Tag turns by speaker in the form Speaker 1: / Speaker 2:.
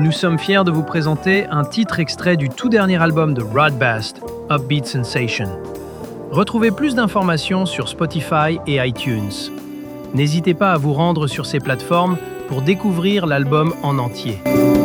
Speaker 1: nous sommes fiers de vous présenter un titre extrait du tout dernier album de Rod Bast, Upbeat Sensation. Retrouvez plus d'informations sur Spotify et iTunes. N'hésitez pas à vous rendre sur ces plateformes pour découvrir l'album en entier.